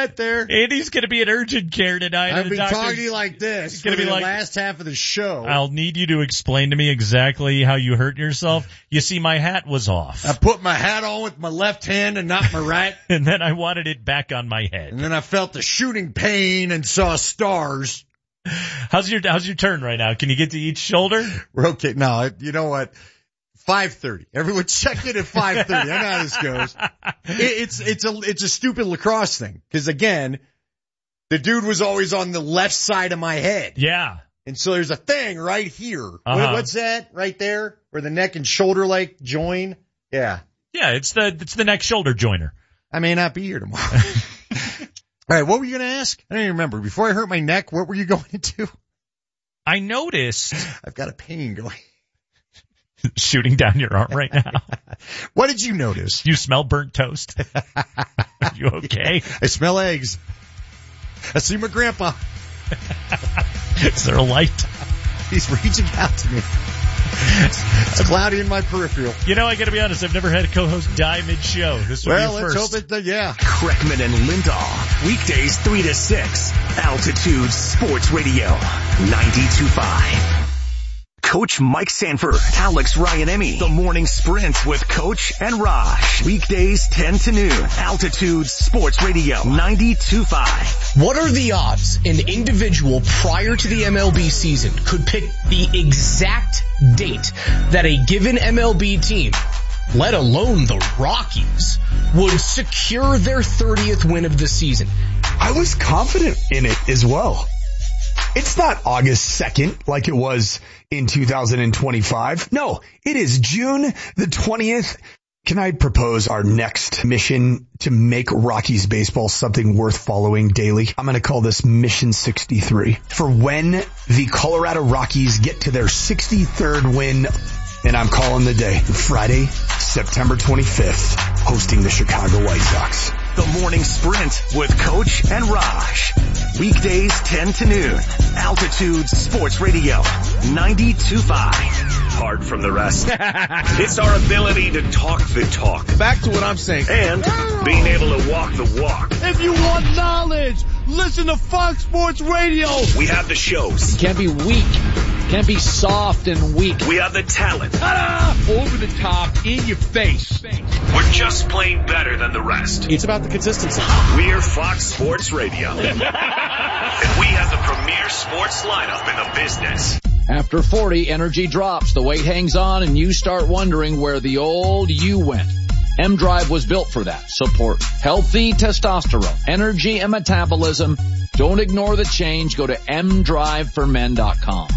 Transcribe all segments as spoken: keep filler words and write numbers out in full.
got there. Andy's going to be in urgent care tonight. I've been doctor, talking to you like this He's for gonna the be like, last half of the show. I'll need you to explain to me exactly how you hurt yourself. You see, my hat was off. I put my hat on with my left hand and not my right. And then I wanted it back on my head. And then I felt the shooting pain and saw stars. How's your, how's your turn right now? Can you get to each shoulder? We're okay. No, you know what? five thirty. Everyone check in at five thirty. I know how this goes. It, it's, it's a, it's a stupid lacrosse thing. Cause again, the dude was always on the left side of my head. Yeah. And so there's a thing right here. Uh-huh. What, what's that right there? Where the neck and shoulder like join? Yeah. Yeah, it's the, it's the neck shoulder joiner. I may not be here tomorrow. All right, what were you going to ask? I don't even remember. Before I hurt my neck, what were you going to do? I noticed. I've got a pain going. Shooting down your arm right now. What did you notice? You smell burnt toast. Are you okay? Yeah, I smell eggs. I see my grandpa. Is there a light? He's reaching out to me. It's cloudy in my peripheral. You know, I gotta be honest, I've never had a co-host die mid-show. This will well, be a let's first. hope it, uh, yeah. Kreckman and Lindahl, weekdays three to six. Altitude Sports Radio, ninety-two point five. Coach Mike Sanford, Alex Ryan-Emmy, The Morning Sprint with Coach and Raj. Weekdays ten to noon. Altitude Sports Radio, ninety-two point five. What are the odds an individual prior to the M L B season could pick the exact date that a given M L B team, let alone the Rockies, would secure their thirtieth win of the season? I was confident in it as well. It's not August second like it was in two thousand twenty-five. No, it is June the twentieth. Can I propose our next mission to make Rockies baseball something worth following daily? I'm going to call this Mission sixty-three. For when the Colorado Rockies get to their sixty-third win, and I'm calling the day Friday, September twenty-fifth, hosting the Chicago White Sox. The Morning Sprint with Coach and Raj. Weekdays ten to noon. Altitude Sports Radio, ninety-two point five. Hard from the rest. It's our ability to talk the talk. Back to what I'm saying. And being able to walk the walk. If you want knowledge, listen to Fox Sports Radio. We have the shows. Can't be weak. Can't be soft and weak. We have the talent. Ta-da! Over the top, in your face. We're just plain better than the rest. It's about the consistency. We're Fox Sports Radio. And we have the premier sports lineup in the business. After forty, energy drops, the weight hangs on, and you start wondering where the old you went. M-Drive was built for that. Support healthy testosterone, energy, and metabolism. Don't ignore the change. Go to m drive for men dot com.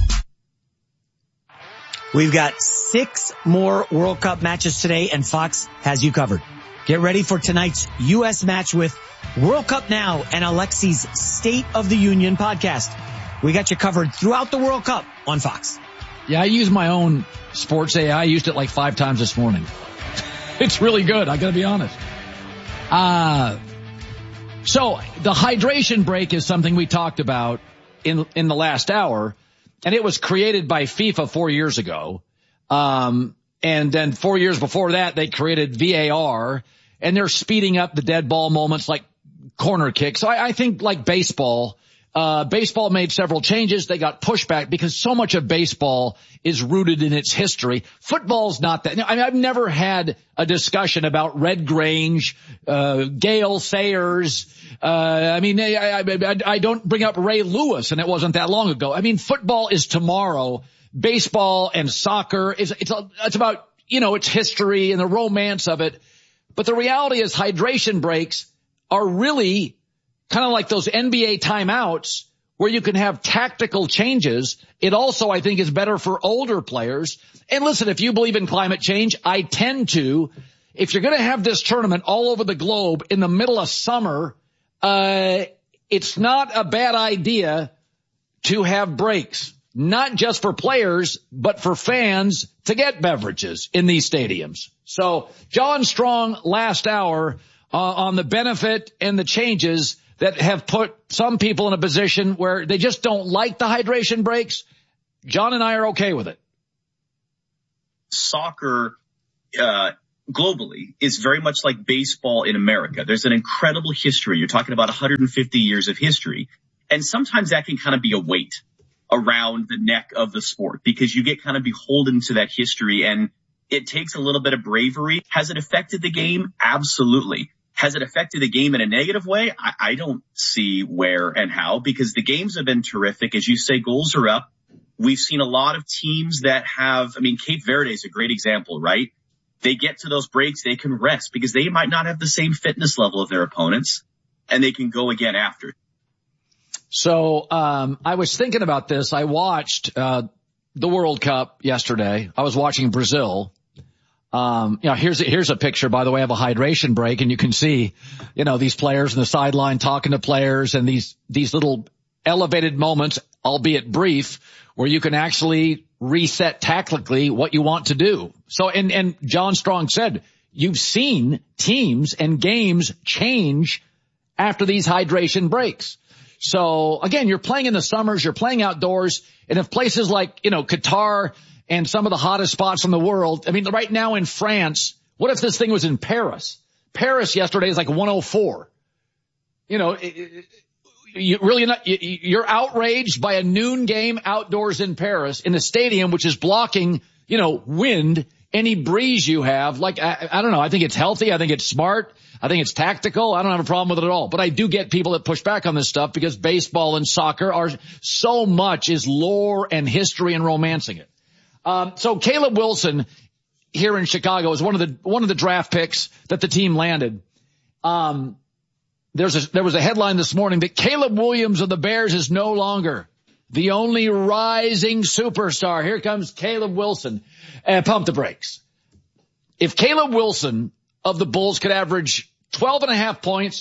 We've got six more World Cup matches today, and Fox has you covered. Get ready for tonight's U S match with World Cup Now and Alexi's State of the Union podcast. We got you covered throughout the World Cup on Fox. Yeah, I use my own sports A I. I used it like five times this morning. It's really good, I gotta be honest. Uh, so the hydration break is something we talked about in, in the last hour, and it was created by FIFA four years ago. Um, and then four years before that, they created V A R, and they're speeding up the dead ball moments like corner kicks. So I, I think like baseball, Uh, baseball made several changes. They got pushback because so much of baseball is rooted in its history. Football's not that. I mean, I've never had a discussion about Red Grange, uh, Gale Sayers. Uh, I mean, I, I, I, I don't bring up Ray Lewis, and it wasn't that long ago. I mean, football is tomorrow. Baseball and soccer is, it's, a, it's about, you know, its history and the romance of it. But the reality is hydration breaks are really kind of like those N B A timeouts where you can have tactical changes. It also, I think, is better for older players. And listen, if you believe in climate change, I tend to. If you're going to have this tournament all over the globe in the middle of summer, uh, it's not a bad idea to have breaks, not just for players, but for fans to get beverages in these stadiums. So John Strong last hour uh, on the benefit and the changes that have put some people in a position where they just don't like the hydration breaks. John and I are okay with it. Soccer, uh, globally is very much like baseball in America. There's an incredible history. You're talking about one hundred fifty years of history. And sometimes that can kind of be a weight around the neck of the sport because you get kind of beholden to that history, and it takes a little bit of bravery. Has it affected the game? Absolutely. Has it affected the game in a negative way? I, I don't see where and how, because the games have been terrific. As you say, goals are up. We've seen a lot of teams that have, I mean, Cape Verde is a great example, right? They get to those breaks, they can rest because they might not have the same fitness level of their opponents, and they can go again after. So, um, I was thinking about this. I watched, uh, the World Cup yesterday. I was watching Brazil. Um, you know, here's a, here's a picture, by the way, of a hydration break, and you can see, you know, these players in the sideline talking to players, and these, these little elevated moments, albeit brief, where you can actually reset tactically what you want to do. So, and, and John Strong said, you've seen teams and games change after these hydration breaks. So again, you're playing in the summers, you're playing outdoors, and if places like, you know, Qatar and some of the hottest spots in the world, I mean, right now in France, what if this thing was in Paris? Paris yesterday is like one oh four. You know, it, it, you really not, you, you're outraged by a noon game outdoors in Paris in a stadium which is blocking, you know, wind, any breeze you have. Like, I, I don't know. I think it's healthy. I think it's smart. I think it's tactical. I don't have a problem with it at all. But I do get people that push back on this stuff because baseball and soccer are so much is lore and history and romancing it. Um, so Caleb Wilson here in Chicago is one of the, one of the draft picks that the team landed. Um, there's a, there was a headline this morning that Caleb Williams of the Bears is no longer the only rising superstar. Here comes Caleb Wilson. Uh, pump the brakes. If Caleb Wilson of the Bulls could average twelve and a half points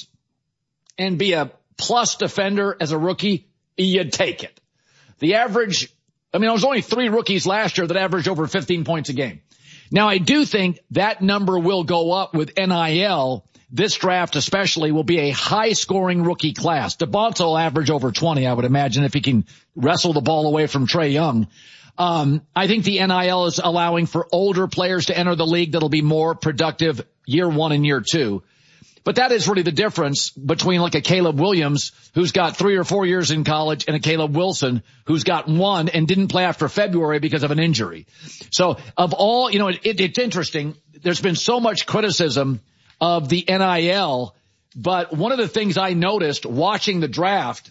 and be a plus defender as a rookie, you'd take it. The average, I mean, there was only three rookies last year that averaged over fifteen points a game. Now, I do think that number will go up with N I L. This draft especially will be a high-scoring rookie class. DeBonta will average over twenty, I would imagine, if he can wrestle the ball away from Trae Young. Um, I think the N I L is allowing for older players to enter the league that'll be more productive year one and year two. But that is really the difference between like a Caleb Williams who's got three or four years in college and a Caleb Wilson who's got one and didn't play after February because of an injury. So of all, you know, it, it, it's interesting. There's been so much criticism of the N I L, but one of the things I noticed watching the draft,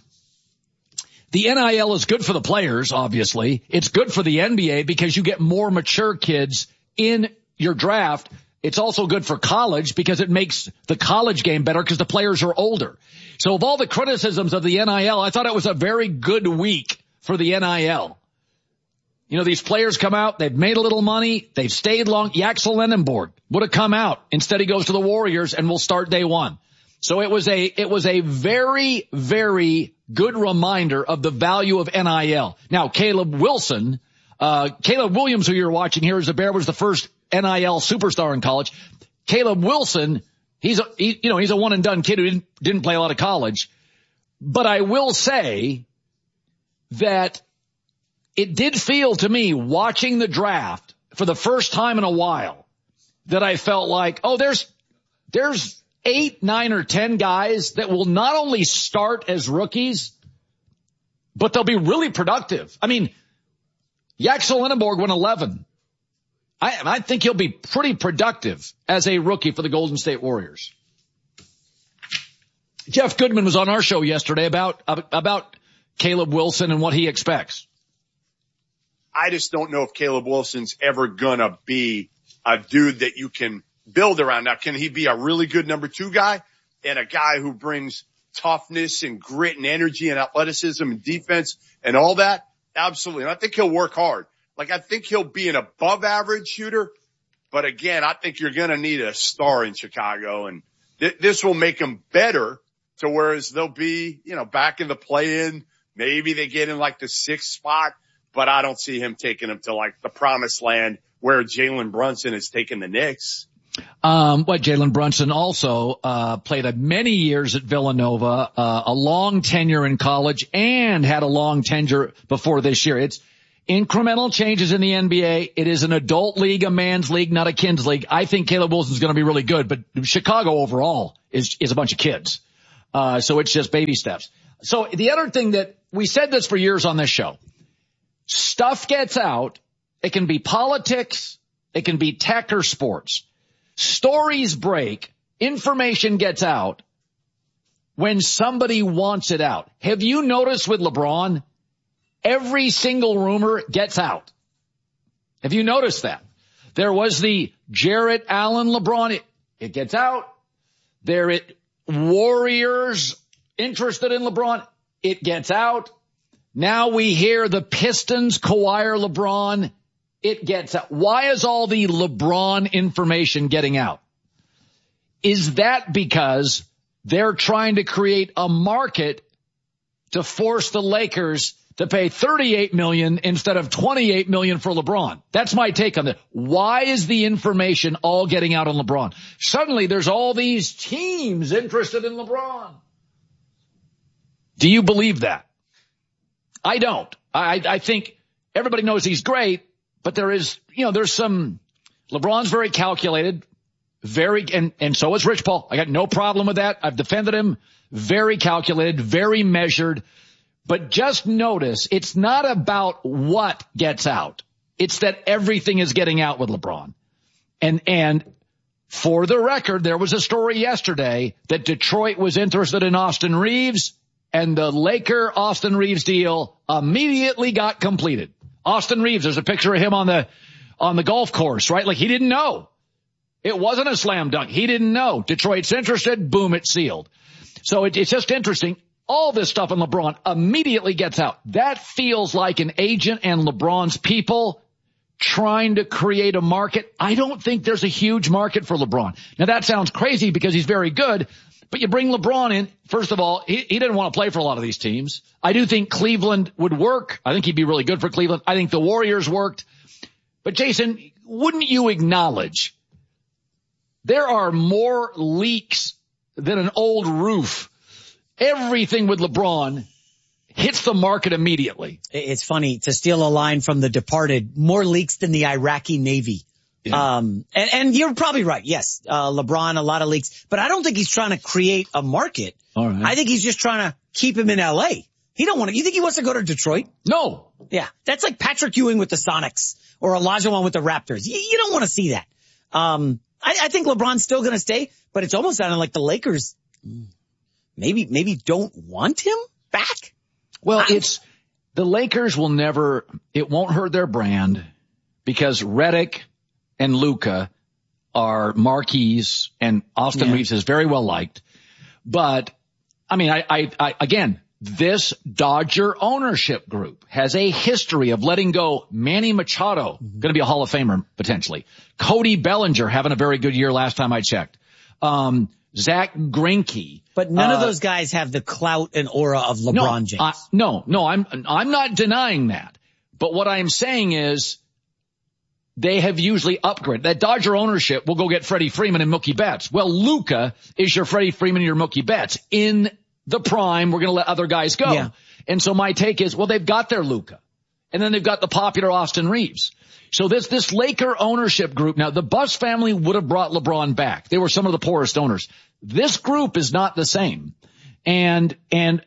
the N I L is good for the players, obviously. It's good for the N B A because you get more mature kids in your draft. It's also good for college because it makes the college game better because the players are older. So of all the criticisms of the N I L, I thought it was a very good week for the N I L. You know, these players come out, they've made a little money, they've stayed long. Yaxel Lenenborg would have come out. Instead he goes to the Warriors and will start day one. So it was a, it was a very, very good reminder of the value of N I L. Now, Caleb Wilson, uh, Caleb Williams, who you're watching here as a Bear, was the first N I L superstar in college. Caleb Wilson, he's a, he, you know, he's a one and done kid who didn't, didn't play a lot of college. But I will say that it did feel to me watching the draft for the first time in a while that I felt like, oh, there's, there's eight, nine or ten guys that will not only start as rookies, but they'll be really productive. I mean, Yaxel Lenenborg went eleven. I, I think he'll be pretty productive as a rookie for the Golden State Warriors. Jeff Goodman was on our show yesterday about, about Caleb Wilson and what he expects. I just don't know if Caleb Wilson's ever gonna be a dude that you can build around. Now, can he be a really good number two guy and a guy who brings toughness and grit and energy and athleticism and defense and all that? Absolutely. And I think he'll work hard. Like, I think he'll be an above average shooter. But again, I think you're going to need a star in Chicago, and th- this will make him better to whereas they'll be, you know, back in the play-in. Maybe they get in like the sixth spot, but I don't see him taking him to like the promised land where Jalen Brunson is taking the Knicks. Um, what Jalen Brunson also, uh, played a many years at Villanova, uh, a long tenure in college and had a long tenure before this year. It's, incremental changes in the N B A. It is an adult league, a man's league, not a kids league. I think Caleb Wilson's going to be really good, but Chicago overall is, is a bunch of kids. Uh, so it's just baby steps. So the other thing that we said this for years on this show, stuff gets out. It can be politics. It can be tech or sports. Stories break. Information gets out when somebody wants it out. Have you noticed with LeBron, every single rumor gets out? Have you noticed that? There was the Jarrett Allen LeBron. It, it gets out. There it Warriors interested in LeBron. It gets out. Now we hear the Pistons Kawhi LeBron. It gets out. Why is all the LeBron information getting out? Is that because they're trying to create a market to force the Lakers to pay thirty-eight million dollars instead of twenty-eight million dollars for LeBron? That's my take on that. Why is the information all getting out on LeBron? Suddenly there's all these teams interested in LeBron. Do you believe that? I don't. I, I think everybody knows he's great, but there is, you know, there's some, LeBron's very calculated, very, and, and so is Rich Paul. I got no problem with that. I've defended him. Very calculated, very measured. But just notice, it's not about what gets out. It's that everything is getting out with LeBron. And, and for the record, there was a story yesterday that Detroit was interested in Austin Reeves, and the Laker Austin Reeves deal immediately got completed. Austin Reeves, there's a picture of him on the, on the golf course, right? Like he didn't know. It wasn't a slam dunk. He didn't know. Detroit's interested. Boom, it's sealed. So it, it's just interesting. All this stuff on LeBron immediately gets out. That feels like an agent and LeBron's people trying to create a market. I don't think there's a huge market for LeBron. Now that sounds crazy because he's very good, but you bring LeBron in. First of all, he, he didn't want to play for a lot of these teams. I do think Cleveland would work. I think he'd be really good for Cleveland. I think the Warriors worked. But Jason, wouldn't you acknowledge there are more leaks than an old roof? Everything with LeBron hits the market immediately. It's funny, to steal a line from The Departed, more leaks than the Iraqi Navy. Yeah. Um, and, and you're probably right. Yes, uh, LeBron, a lot of leaks, but I don't think he's trying to create a market. All right. I think he's just trying to keep him in L A. He don't want to, you think he wants to go to Detroit? No. Yeah. That's like Patrick Ewing with the Sonics or Olajuwon with the Raptors. You, you don't want to see that. Um, I, I think LeBron's still going to stay, but it's almost sounding like the Lakers maybe, maybe don't want him back. Well, I'm, it's, the Lakers will never, it won't hurt their brand because Redick and Luka are marquees and Austin yeah. Reeves is very well liked. But I mean, I, I, I, again, this Dodger ownership group has a history of letting go Manny Machado, mm-hmm. going to be a Hall of Famer potentially. Cody Bellinger having a very good year last time I checked. Um, Zach Greinke. But none uh, of those guys have the clout and aura of LeBron no, James. Uh, no, no, I'm, I'm not denying that. But what I'm saying is they have usually upgraded. That Dodger ownership will go get Freddie Freeman and Mookie Betts. Well, Luka is your Freddie Freeman and your Mookie Betts. In the prime, we're going to let other guys go. Yeah. And so my take is, well, they've got their Luka. And then they've got the popular Austin Reeves. So this, this Laker ownership group, now the Buss family would have brought LeBron back. They were some of the poorest owners. This group is not the same. And, and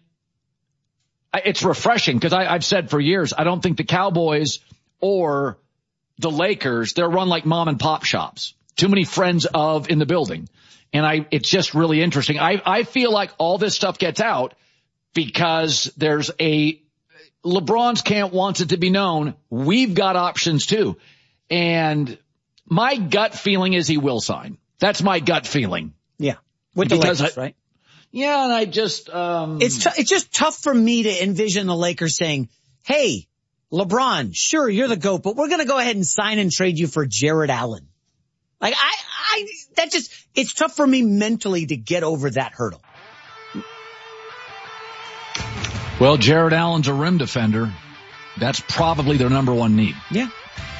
it's refreshing because I've said for years, I don't think the Cowboys or the Lakers, they're run like mom and pop shops. Too many friends of in the building. And I, it's just really interesting. I, I feel like all this stuff gets out because there's a, LeBron's camp wants it to be known. We've got options too. And my gut feeling is he will sign. That's my gut feeling. Yeah. With the because Lakers, I, right? Yeah. And I just, um, it's, t- it's just tough for me to envision the Lakers saying, hey, LeBron, sure, you're the GOAT, but we're going to go ahead and sign and trade you for Jarrett Allen. Like I, I, that just, it's tough for me mentally to get over that hurdle. Well, Jarrett Allen's a rim defender. That's probably their number one need. Yeah.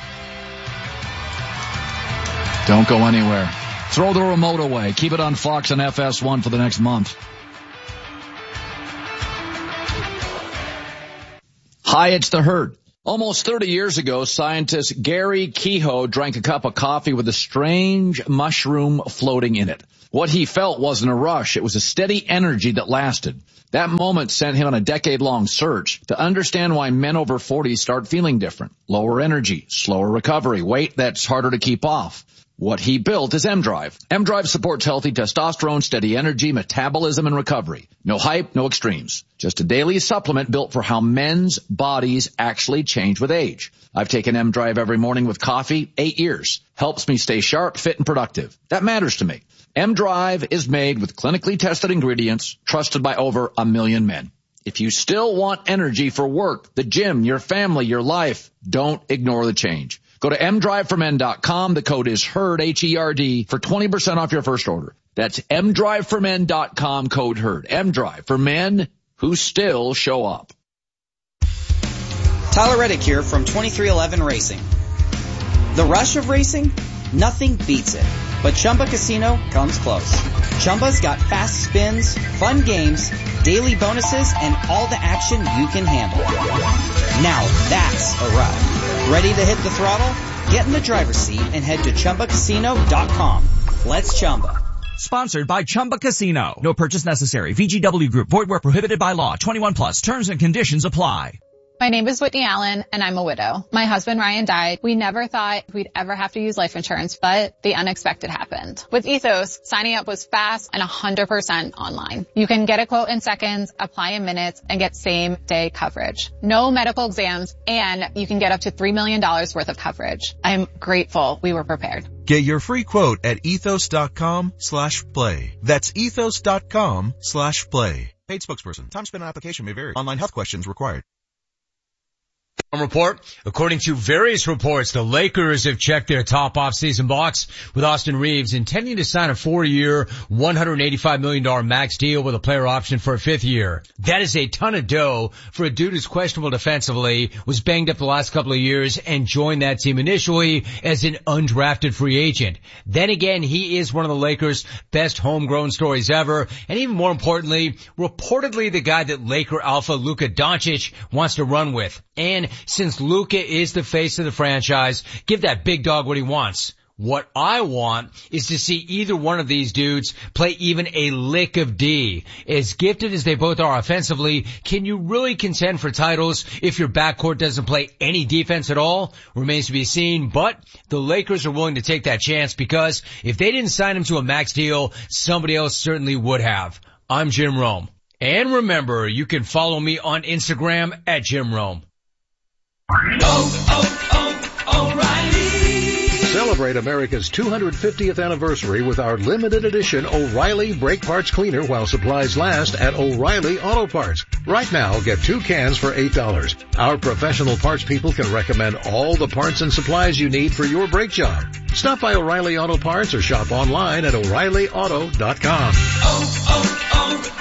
Don't go anywhere. Throw the remote away. Keep it on Fox and F S one for the next month. Hi, it's the Herd. Almost thirty years ago, scientist Gary Kehoe drank a cup of coffee with a strange mushroom floating in it. What he felt wasn't a rush. It was a steady energy that lasted. That moment sent him on a decade-long search to understand why men over forty start feeling different. Lower energy, slower recovery, weight that's harder to keep off. What he built is M-Drive. M-Drive supports healthy testosterone, steady energy, metabolism, and recovery. No hype, no extremes. Just a daily supplement built for how men's bodies actually change with age. I've taken M-Drive every morning with coffee, eight years. Helps me stay sharp, fit, and productive. That matters to me. M-Drive is made with clinically tested ingredients, trusted by over a million men. If you still want energy for work, the gym, your family, your life, don't ignore the change. Go to m drive for men dot com. The code is HERD, H E R D, for twenty percent off your first order. That's m drive for men dot com, code HERD. M-Drive for men who still show up. Tyler Reddick here from twenty-three eleven Racing. The rush of racing? Nothing beats it. But Chumba Casino comes close. Chumba's got fast spins, fun games, daily bonuses, and all the action you can handle. Now that's a ride. Ready to hit the throttle? Get in the driver's seat and head to chumba casino dot com. Let's Chumba. Sponsored by Chumba Casino. No purchase necessary. V G W Group. Void where prohibited by law. twenty-one plus. Terms and conditions apply. My name is Whitney Allen, and I'm a widow. My husband, Ryan, died. We never thought we'd ever have to use life insurance, but the unexpected happened. With Ethos, signing up was fast and one hundred percent online. You can get a quote in seconds, apply in minutes, and get same-day coverage. No medical exams, and you can get up to three million dollars worth of coverage. I'm grateful we were prepared. Get your free quote at ethos.com slash play. That's ethos.com slash play. Paid spokesperson. Time spent on application may vary. Online health questions required. Report. According to various reports, the Lakers have checked their top off-season box with Austin Reeves intending to sign a four-year, one hundred eighty-five million dollars max deal with a player option for a fifth year. That is a ton of dough for a dude who's questionable defensively, was banged up the last couple of years, and joined that team initially as an undrafted free agent. Then again, he is one of the Lakers' best homegrown stories ever, and even more importantly, reportedly the guy that Laker alpha Luka Doncic wants to run with. And since Luka is the face of the franchise, give that big dog what he wants. What I want is to see either one of these dudes play even a lick of D. As gifted as they both are offensively, can you really contend for titles if your backcourt doesn't play any defense at all? Remains to be seen, but the Lakers are willing to take that chance because if they didn't sign him to a max deal, somebody else certainly would have. I'm Jim Rome. And remember, you can follow me on Instagram at Jim Rome. Oh, oh, oh, O'Reilly. Celebrate America's two hundred fiftieth anniversary with our limited edition O'Reilly Brake Parts Cleaner while supplies last at O'Reilly Auto Parts. Right now, get two cans for eight dollars. Our professional parts people can recommend all the parts and supplies you need for your brake job. Stop by O'Reilly Auto Parts or shop online at O'Reilly Auto dot com. Oh,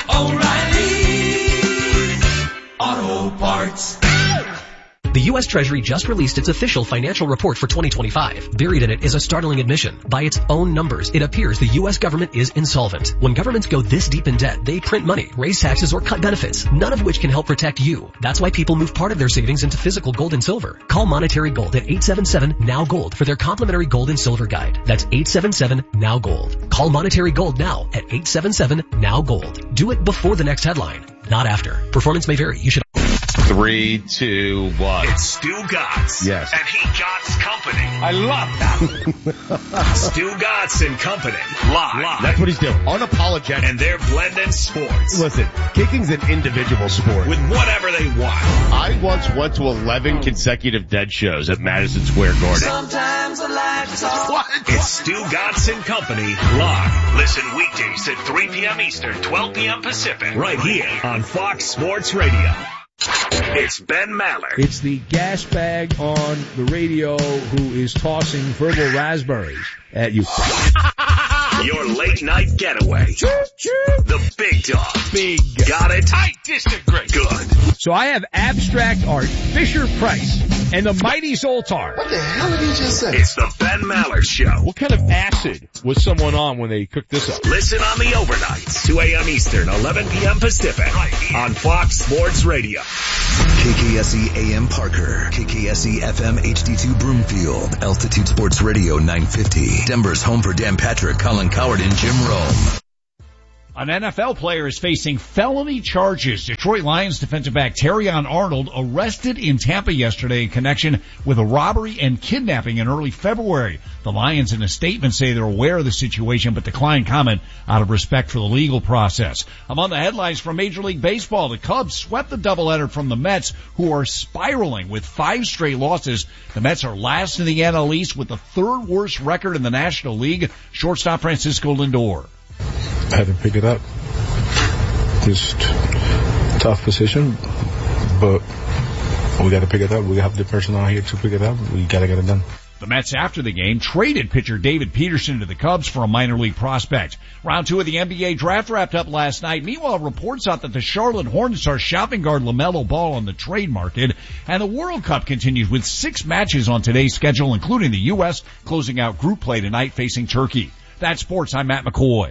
oh, oh, O'Reilly Auto Parts. The U S Treasury just released its official financial report for twenty twenty-five. Buried in it is a startling admission. By its own numbers, it appears the U S government is insolvent. When governments go this deep in debt, they print money, raise taxes, or cut benefits, none of which can help protect you. That's why people move part of their savings into physical gold and silver. Call Monetary Gold at eight seven seven, N O W Gold for their complimentary gold and silver guide. That's eight seven seven, N O W Gold. Call Monetary Gold now at eight seven seven, N O W Gold. Do it before the next headline, not after. Performance may vary. You should... Three, two, one. It's Stu Gotts. Yes. And he Gotts Company. I love that. Stu Gotts and Company. Live. Live. That's what he's doing. Unapologetic. And they're blending sports. Listen, kicking's an individual sport. With whatever they want. I once went to eleven consecutive dead shows at Madison Square Garden. Sometimes I like to talk. What? It's Stu Gotts and Company. Live. Listen weekdays at three p.m. Eastern, twelve p.m. Pacific. Right here on Fox Sports Radio. It's Ben Maller. It's the gas bag on the radio who is tossing verbal raspberries at you. Your late night getaway. The big dog. Big. Got it? I disagree. Good. So I have abstract art. Fisher Price and the mighty Zoltar. What the hell did he just say? It's the Ben Maller Show. What kind of acid was someone on when they cooked this up? Listen on the overnights, two a.m. Eastern, eleven p.m. Pacific, right on Fox Sports Radio. K K S E A M Parker, K K S E F M H D two Broomfield, Altitude Sports Radio nine fifty, Denver's home for Dan Patrick, Colin Coward, and Jim Rome. An N F L player is facing felony charges. Detroit Lions defensive back Terrion Arnold arrested in Tampa yesterday in connection with a robbery and kidnapping in early February. The Lions in a statement say they're aware of the situation but decline comment out of respect for the legal process. Among the headlines from Major League Baseball, the Cubs swept the doubleheader from the Mets, who are spiraling with five straight losses. The Mets are last in the N L East with the third worst record in the National League. Shortstop Francisco Lindor. Had to pick it up. Just tough position, but we got to pick it up. We have the personnel here to pick it up. We got to get it done. The Mets, after the game, traded pitcher David Peterson to the Cubs for a minor league prospect. Round two of the N B A draft wrapped up last night. Meanwhile, reports out that the Charlotte Hornets are shopping guard LaMelo Ball on the trade market. And the World Cup continues with six matches on today's schedule, including the U S closing out group play tonight facing Turkey. That's sports. I'm Matt McCoy.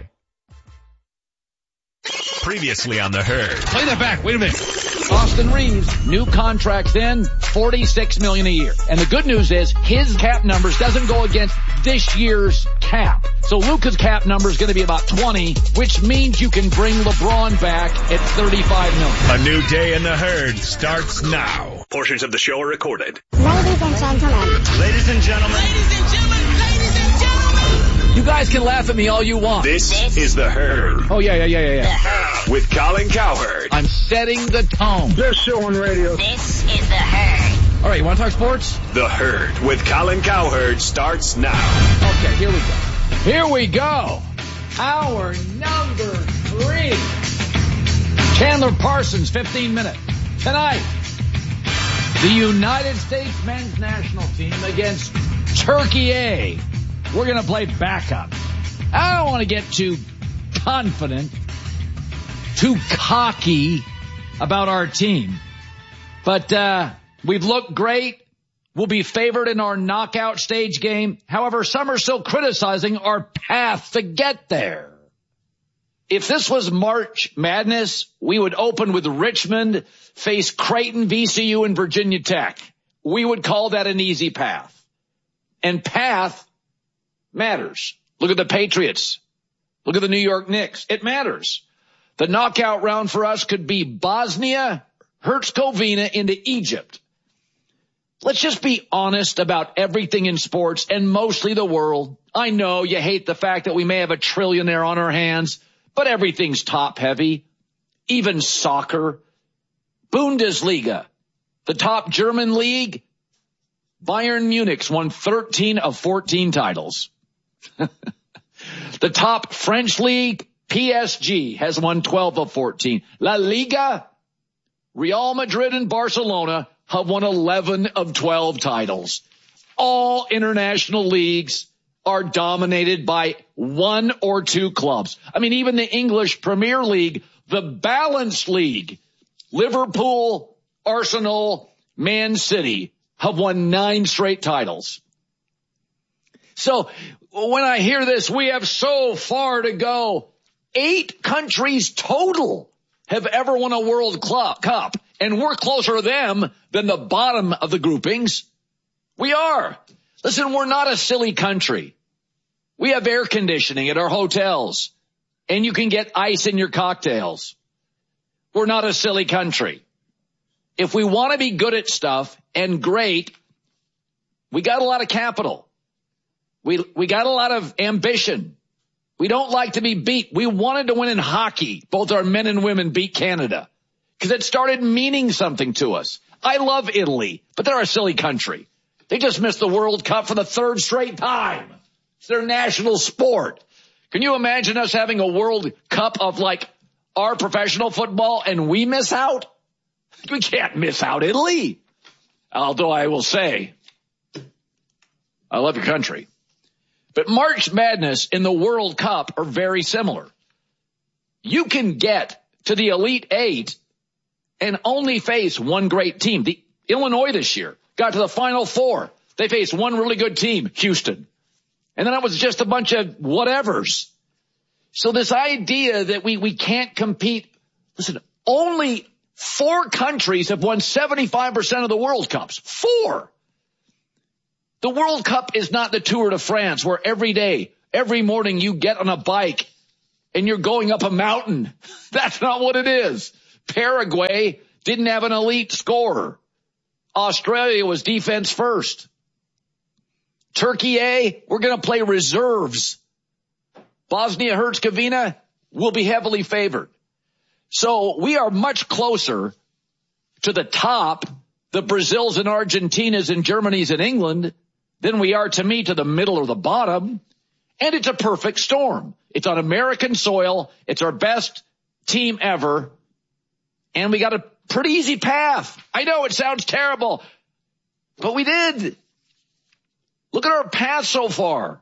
Previously on The Herd. Play that back. Wait a minute. Austin Reeves, new contract in, forty-six million dollars a year. And the good news is his cap numbers doesn't go against this year's cap. So Luka's cap number is going to be about twenty, which means you can bring LeBron back at thirty-five million dollars. A new day in The Herd starts now. Portions of the show are recorded. Ladies and gentlemen. Ladies and gentlemen. Ladies and gentlemen. Ladies and gentlemen. You guys can laugh at me all you want. This, this is The Herd. Oh, yeah, yeah, yeah, yeah, yeah. With Colin Cowherd. I'm setting the tone. Best show on radio. This is The Herd. All right, you want to talk sports? The Herd with Colin Cowherd starts now. Okay, here we go. Here we go. Hour number three. Chandler Parsons, fifteen minutes. Tonight, the United States men's national team against Turkey A. We're going to play backup. I don't want to get too confident, too cocky about our team. But uh we've looked great. We'll be favored in our knockout stage game. However, some are still criticizing our path to get there. If this was March Madness, we would open with Richmond, face Creighton, V C U, and Virginia Tech. We would call that an easy path. And path matters. Look at the Patriots. Look at the New York Knicks. It matters. The knockout round for us could be Bosnia, Herzegovina into Egypt. Let's just be honest about everything in sports and mostly the world. I know you hate the fact that we may have a trillionaire on our hands, but everything's top heavy. Even soccer. Bundesliga, the top German league. Bayern Munich's won thirteen of fourteen titles. The top French league, P S G, has won twelve of fourteen. La Liga, Real Madrid and Barcelona have won eleven of twelve titles. All international leagues are dominated by one or two clubs. I mean, even the English Premier League, the balanced league, Liverpool, Arsenal, Man City have won nine straight titles. So when I hear this, we have so far to go. Eight countries total have ever won a World Cup, and we're closer to them than the bottom of the groupings. We are. Listen, we're not a silly country. We have air conditioning at our hotels, and you can get ice in your cocktails. We're not a silly country. If we want to be good at stuff and great, we got a lot of capital. We we got a lot of ambition. We don't like to be beat. We wanted to win in hockey. Both our men and women beat Canada because it started meaning something to us. I love Italy, but they're a silly country. They just missed the World Cup for the third straight time. It's their national sport. Can you imagine us having a World Cup of like our professional football and we miss out? We can't miss out Italy. Although I will say, I love your country. But March Madness and the World Cup are very similar. You can get to the Elite Eight and only face one great team. The Illinois this year got to the Final Four. They faced one really good team, Houston. And then it was just a bunch of whatevers. So this idea that we, we can't compete, listen, only four countries have won seventy-five percent of the World Cups. Four. The World Cup is not the Tour de France where every day, every morning you get on a bike and you're going up a mountain. That's not what it is. Paraguay didn't have an elite scorer. Australia was defense first. Turkey A, we're going to play reserves. Bosnia-Herzegovina will be heavily favored. So we are much closer to the top, the Brazils and Argentinas and Germanys and England, than we are to me to the middle or the bottom. And it's a perfect storm. It's on American soil. It's our best team ever. And we got a pretty easy path. I know it sounds terrible, but we did. Look at our path so far.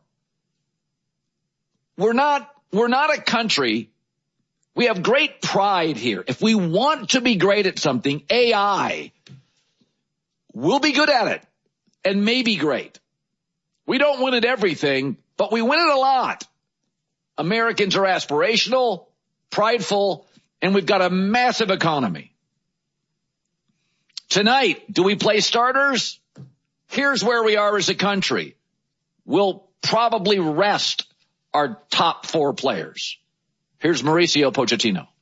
We're not, we're not a country. We have great pride here. If we want to be great at something, A I, we'll be good at it and may be great. We don't win at everything, but we win it a lot. Americans are aspirational, prideful, and we've got a massive economy. Tonight, do we play starters? Here's where we are as a country. We'll probably rest our top four players. Here's Mauricio Pochettino.